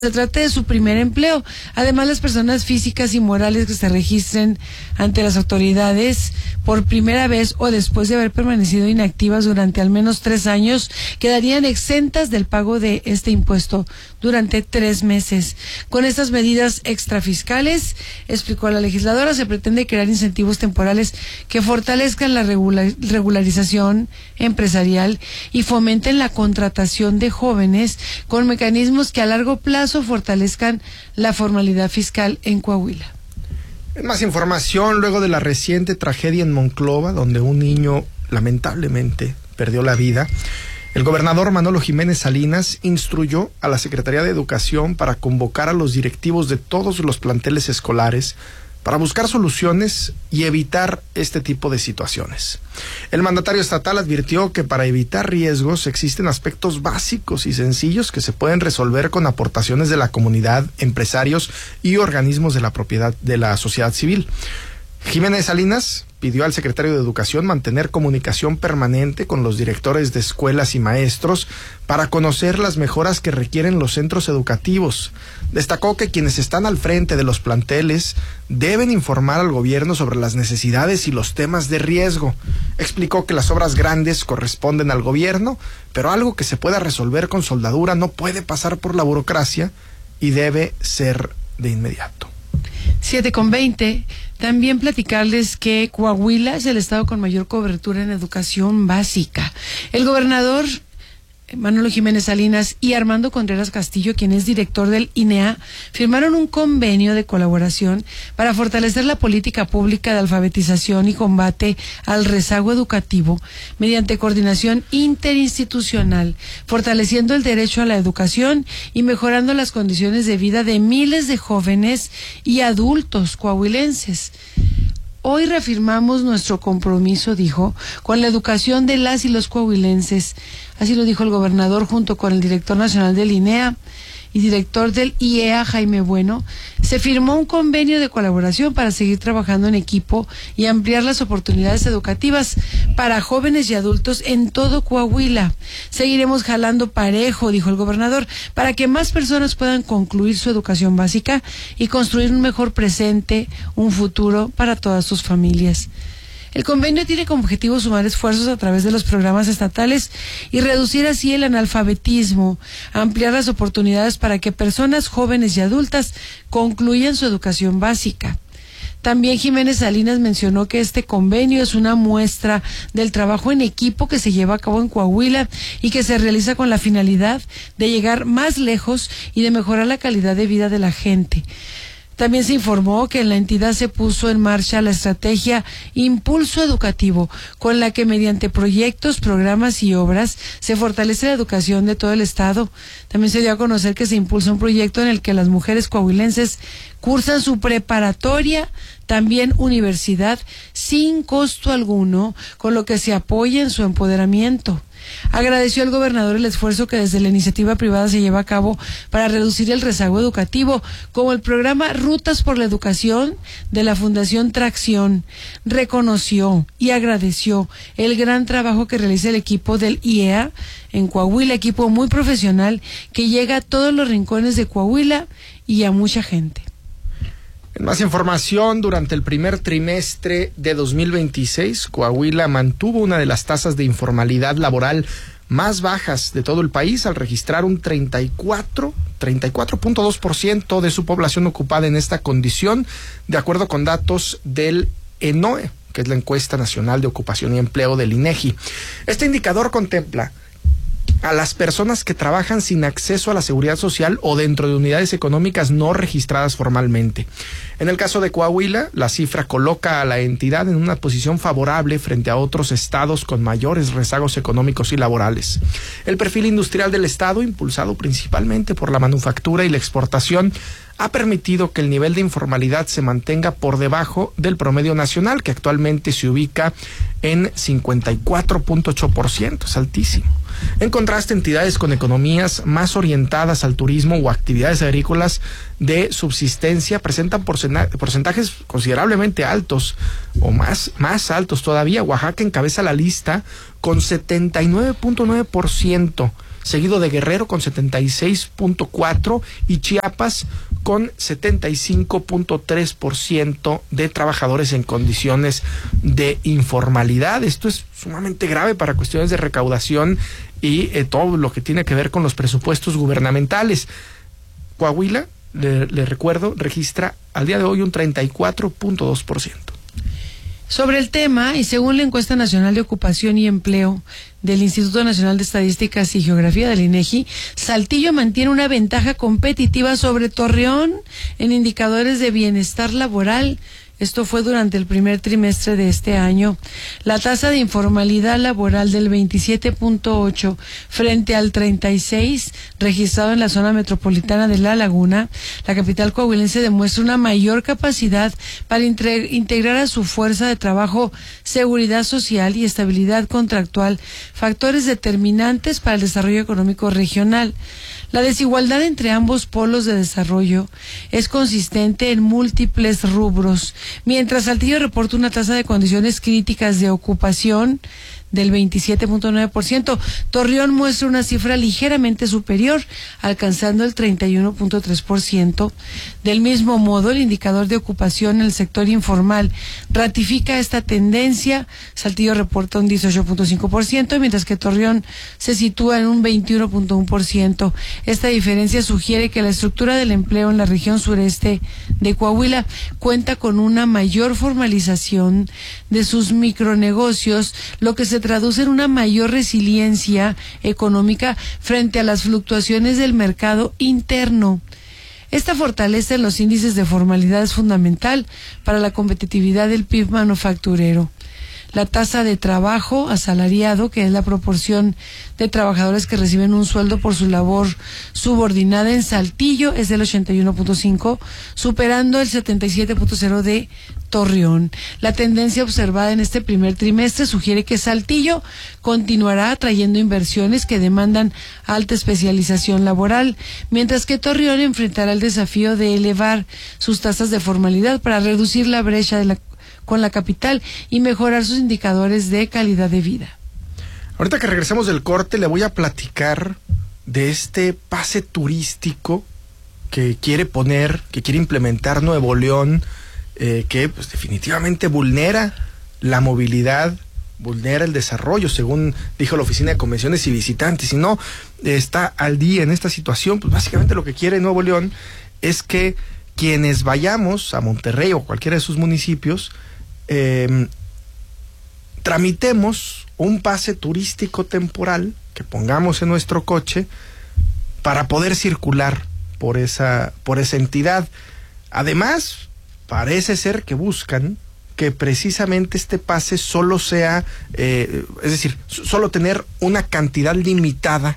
se trate de su primer empleo. Además, las personas físicas y morales que se registren ante las autoridades por primera vez o después de haber permanecido inactivas durante al menos 3 años quedarían exentas del pago de este impuesto durante 3 meses. Con estas medidas extrafiscales, explicó la legisladora, se pretende crear incentivos temporales que fortalezcan la regularización empresarial y fomenten la contratación de jóvenes con mecanismos que a largo plazo fortalezcan la formalidad fiscal en Coahuila. Más información luego de la reciente tragedia en Monclova, donde un niño lamentablemente perdió la vida. El gobernador Manolo Jiménez Salinas instruyó a la Secretaría de Educación para convocar a los directivos de todos los planteles escolares para buscar soluciones y evitar este tipo de situaciones. El mandatario estatal advirtió que para evitar riesgos existen aspectos básicos y sencillos que se pueden resolver con aportaciones de la comunidad, empresarios y organismos de la propiedad de la sociedad civil. Jiménez Salinas pidió al secretario de Educación mantener comunicación permanente con los directores de escuelas y maestros para conocer las mejoras que requieren los centros educativos. Destacó que quienes están al frente de los planteles deben informar al gobierno sobre las necesidades y los temas de riesgo. Explicó que las obras grandes corresponden al gobierno, pero algo que se pueda resolver con soldadura no puede pasar por la burocracia y debe ser de inmediato. 7:20. También platicarles que Coahuila es el estado con mayor cobertura en educación básica. El gobernador Manolo Jiménez Salinas y Armando Contreras Castillo, quien es director del INEA, firmaron un convenio de colaboración para fortalecer la política pública de alfabetización y combate al rezago educativo mediante coordinación interinstitucional, fortaleciendo el derecho a la educación y mejorando las condiciones de vida de miles de jóvenes y adultos coahuilenses. Hoy reafirmamos nuestro compromiso, dijo, con la educación de las y los coahuilenses. Así lo dijo el gobernador junto con el director nacional del INEA y director del IEA, Jaime Bueno. Se firmó un convenio de colaboración para seguir trabajando en equipo y ampliar las oportunidades educativas para jóvenes y adultos en todo Coahuila. Seguiremos jalando parejo, dijo el gobernador, para que más personas puedan concluir su educación básica y construir un mejor presente, un futuro para todas sus familias. El convenio tiene como objetivo sumar esfuerzos a través de los programas estatales y reducir así el analfabetismo, ampliar las oportunidades para que personas jóvenes y adultas concluyan su educación básica. También Jiménez Salinas mencionó que este convenio es una muestra del trabajo en equipo que se lleva a cabo en Coahuila y que se realiza con la finalidad de llegar más lejos y de mejorar la calidad de vida de la gente. También se informó que en la entidad se puso en marcha la estrategia Impulso Educativo, con la que mediante proyectos, programas y obras se fortalece la educación de todo el estado. También se dio a conocer que se impulsa un proyecto en el que las mujeres coahuilenses cursan su preparatoria, también universidad, sin costo alguno, con lo que se apoya en su empoderamiento. Agradeció al gobernador el esfuerzo que desde la iniciativa privada se lleva a cabo para reducir el rezago educativo, como el programa Rutas por la Educación de la Fundación Tracción. Reconoció y agradeció el gran trabajo que realiza el equipo del IEA en Coahuila, equipo muy profesional que llega a todos los rincones de Coahuila y a mucha gente. En más información, durante el primer trimestre de 2026, Coahuila mantuvo una de las tasas de informalidad laboral más bajas de todo el país al registrar un 34.2% de su población ocupada en esta condición, de acuerdo con datos del ENOE, que es la Encuesta Nacional de Ocupación y Empleo del INEGI. Este indicador contempla a las personas que trabajan sin acceso a la seguridad social o dentro de unidades económicas no registradas formalmente. En el caso de Coahuila, la cifra coloca a la entidad en una posición favorable frente a otros estados con mayores rezagos económicos y laborales. El perfil industrial del estado, impulsado principalmente por la manufactura y la exportación, ha permitido que el nivel de informalidad se mantenga por debajo del promedio nacional, que actualmente se ubica en 54.8%, es altísimo. En contraste, entidades con economías más orientadas al turismo o actividades agrícolas de subsistencia presentan porcentajes considerablemente altos o más altos todavía. Oaxaca encabeza la lista con 79.9%, seguido de Guerrero con 76.4% y Chiapas con 75.3% de trabajadores en condiciones de informalidad. Esto es sumamente grave para cuestiones de recaudación y todo lo que tiene que ver con los presupuestos gubernamentales. Coahuila, le recuerdo, registra al día de hoy un 34.2%. Sobre el tema, y según la encuesta nacional de ocupación y empleo del Instituto Nacional de Estadísticas y Geografía del INEGI, Saltillo mantiene una ventaja competitiva sobre Torreón en indicadores de bienestar laboral. Esto fue durante el primer trimestre de este año. La tasa de informalidad laboral del 27.8 frente al 36 registrado en la zona metropolitana de La Laguna, la capital coahuilense demuestra una mayor capacidad para integrar a su fuerza de trabajo seguridad social y estabilidad contractual, factores determinantes para el desarrollo económico regional. La desigualdad entre ambos polos de desarrollo es consistente en múltiples rubros. Mientras Saltillo reporta una tasa de condiciones críticas de ocupación del 27.9%, Torreón muestra una cifra ligeramente superior, alcanzando el 31.3%. Del mismo modo, el indicador de ocupación en el sector informal ratifica esta tendencia. Saltillo reporta un 18.5%, mientras que Torreón se sitúa en un 21.1%. Esta diferencia sugiere que la estructura del empleo en la región sureste de Coahuila cuenta con una mayor formalización de sus micronegocios, lo que se traduce en una mayor resiliencia económica frente a las fluctuaciones del mercado interno. Esta fortaleza en los índices de formalidad es fundamental para la competitividad del PIB manufacturero. La tasa de trabajo asalariado, que es la proporción de trabajadores que reciben un sueldo por su labor subordinada en Saltillo, es del 81.5, superando el 77.0 de Torreón. La tendencia observada en este primer trimestre sugiere que Saltillo continuará atrayendo inversiones que demandan alta especialización laboral, mientras que Torreón enfrentará el desafío de elevar sus tasas de formalidad para reducir la brecha con la capital y mejorar sus indicadores de calidad de vida. Ahorita que regresemos del corte, le voy a platicar de este pase turístico que quiere implementar Nuevo León, que pues definitivamente vulnera la movilidad, vulnera el desarrollo, según dijo la Oficina de Convenciones y Visitantes. Si no está al día en esta situación, pues básicamente lo que quiere Nuevo León es que quienes vayamos a Monterrey o cualquiera de sus municipios, tramitemos un pase turístico temporal que pongamos en nuestro coche para poder circular por esa entidad. Además, parece ser que buscan que precisamente este pase solo sea, es decir, solo tener una cantidad limitada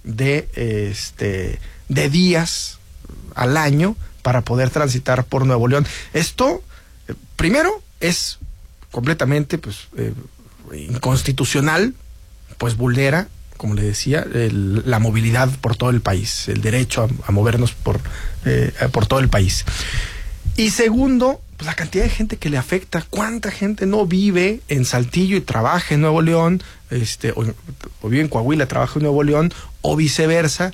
de días al año para poder transitar por Nuevo León. Esto, primero, es completamente inconstitucional, pues vulnera, como le decía, la movilidad por todo el país, el derecho a movernos por todo el país. Y segundo, pues la cantidad de gente que le afecta. ¿Cuánta gente no vive en Saltillo y trabaja en Nuevo León, o vive en Coahuila, trabaja en Nuevo León, o viceversa?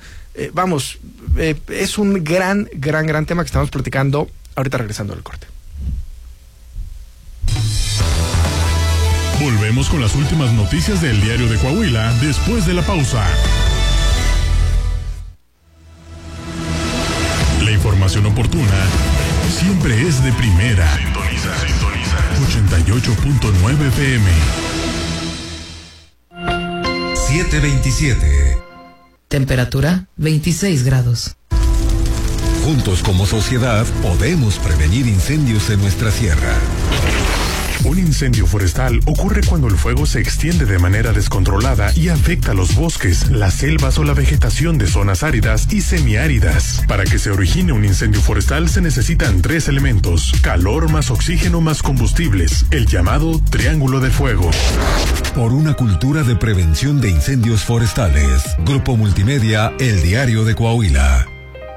Es un gran tema que estamos platicando ahorita regresando del corte. Volvemos con las últimas noticias del Diario de Coahuila después de la pausa. La información oportuna siempre es de primera. Sintoniza 88.9 FM. 7:27. Temperatura 26 grados. Juntos como sociedad podemos prevenir incendios en nuestra sierra. Un incendio forestal ocurre cuando el fuego se extiende de manera descontrolada y afecta los bosques, las selvas o la vegetación de zonas áridas y semiáridas. Para que se origine un incendio forestal se necesitan 3 elementos: calor más oxígeno más combustibles, el llamado triángulo de fuego. Por una cultura de prevención de incendios forestales. Grupo Multimedia, El Diario de Coahuila.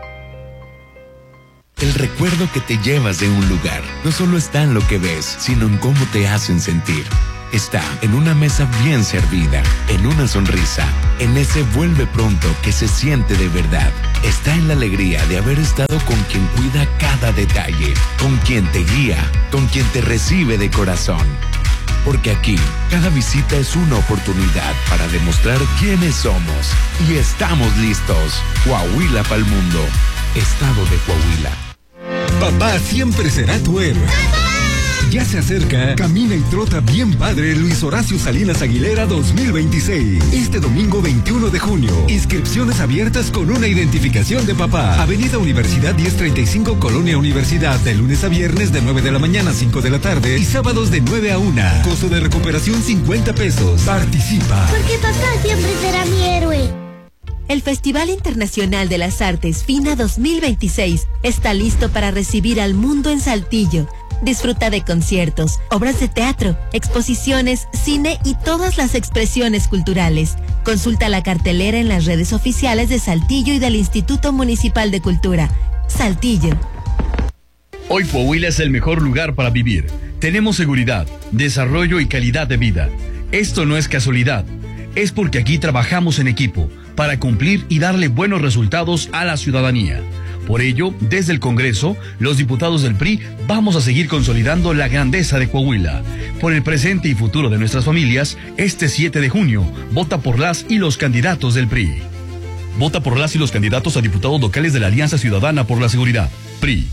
El recuerdo que te llevas de un lugar no solo está en lo que ves, sino en cómo te hacen sentir. está en una mesa bien servida, en una sonrisa, en ese vuelve pronto que se siente de verdad. Está en la alegría de haber estado con quien cuida cada detalle, con quien te guía, con quien te recibe de corazón. Porque aquí, cada visita es una oportunidad para demostrar quiénes somos. Y estamos listos. Coahuila pa'l mundo. Estado de Coahuila. Papá siempre será tu héroe. Ya se acerca Camina y Trota Bien Padre Luis Horacio Salinas Aguilera 2026. Este domingo 21 de junio. Inscripciones abiertas con una identificación de papá. Avenida Universidad 1035, Colonia Universidad. De lunes a viernes de 9 de la mañana a 5 de la tarde. Y sábados de 9 a 1. Costo de recuperación 50 pesos. Participa. Porque papá siempre será mi héroe. El Festival Internacional de las Artes FINA 2026 está listo para recibir al mundo en Saltillo. Disfruta de conciertos, obras de teatro, exposiciones, cine y todas las expresiones culturales. Consulta la cartelera en las redes oficiales de Saltillo y del Instituto Municipal de Cultura. Saltillo. Hoy Coahuila es el mejor lugar para vivir. Tenemos seguridad, desarrollo y calidad de vida. Esto no es casualidad. Es porque aquí trabajamos en equipo para cumplir y darle buenos resultados a la ciudadanía. Por ello, desde el Congreso, los diputados del PRI vamos a seguir consolidando la grandeza de Coahuila. Por el presente y futuro de nuestras familias, este 7 de junio, vota por las y los candidatos del PRI. Vota por las y los candidatos a diputados locales de la Alianza Ciudadana por la Seguridad, PRI.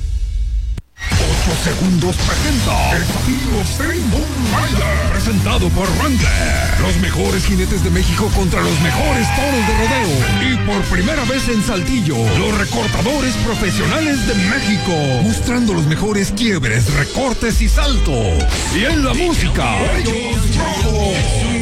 8 segundos presenta el desafío Extreme Bull Rider, presentado por Wrangler. Los mejores jinetes de México contra los mejores toros de rodeo. Y por primera vez en Saltillo, los recortadores profesionales de México, mostrando los mejores quiebres, recortes y saltos. Y en la música, ellos rojos.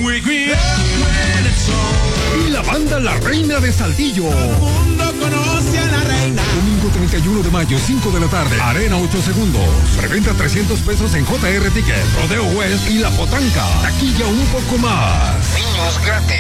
Y la banda La Reina de Saltillo. El mundo conoce a la reina. Domingo 31 de mayo, 5 de la tarde. Arena 8 segundos. Preventa 300 pesos en JR Ticket, Rodeo West y La Potranca. Taquilla un poco más. Niños gratis.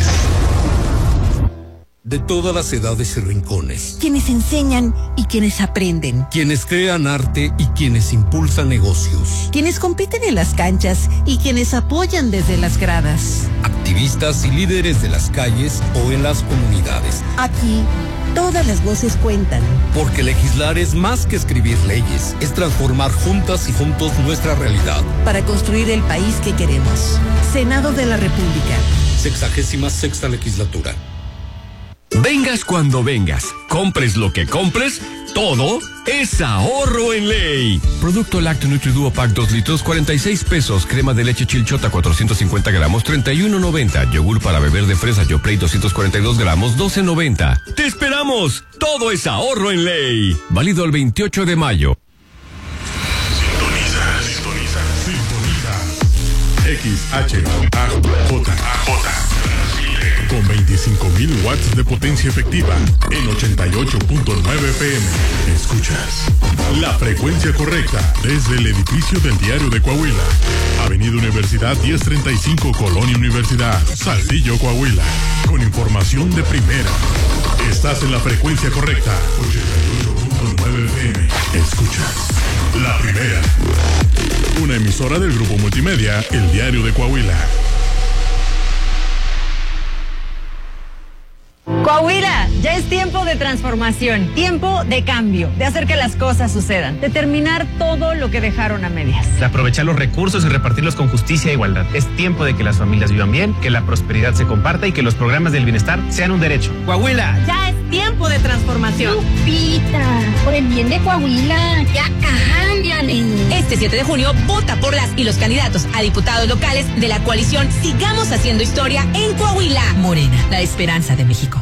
De todas las edades y rincones. Quienes enseñan y quienes aprenden. Quienes crean arte y quienes impulsan negocios. Quienes compiten en las canchas y quienes apoyan desde las gradas. Activistas y líderes de las calles o en las comunidades. Aquí, todas las voces cuentan. Porque legislar es más que escribir leyes. Es transformar juntas y juntos nuestra realidad. Para construir el país que queremos. Senado de la República. 66ª legislatura. Vengas cuando vengas, compres lo que compres, todo es ahorro en ley. Producto Lacto Nutri-Duo Pack 2 litros, 46 pesos. Crema de leche Chilchota 450 gramos, 31.90. Yogur para beber de fresa Yoplait 242 gramos, 12.90. ¡Te esperamos! Todo es ahorro en ley. Válido el 28 de mayo. Sintoniza. XHAJ. Con 25.000 watts de potencia efectiva en 88.9 FM. Escuchas la frecuencia correcta desde el edificio del Diario de Coahuila. Avenida Universidad 1035, Colonia Universidad, Saltillo, Coahuila. Con información de primera. Estás en la frecuencia correcta. 88.9 FM. Escuchas la primera. Una emisora del Grupo Multimedia, El Diario de Coahuila. Coahuila, ya es tiempo de transformación, tiempo de cambio, de hacer que las cosas sucedan, de terminar todo lo que dejaron a medias. De aprovechar los recursos y repartirlos con justicia e igualdad. Es tiempo de que las familias vivan bien, que la prosperidad se comparta y que los programas del bienestar sean un derecho. Coahuila. Ya es tiempo de transformación. Lupita, por el bien de Coahuila, ya cámbiale. Este 7 de junio, vota por las y los candidatos a diputados locales de la coalición Sigamos Haciendo Historia en Coahuila. Morena, la esperanza de México.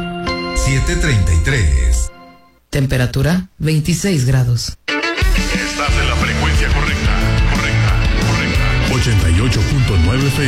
7:33. Temperatura 26 grados. Estás en la frecuencia correcta. 88.9 FM.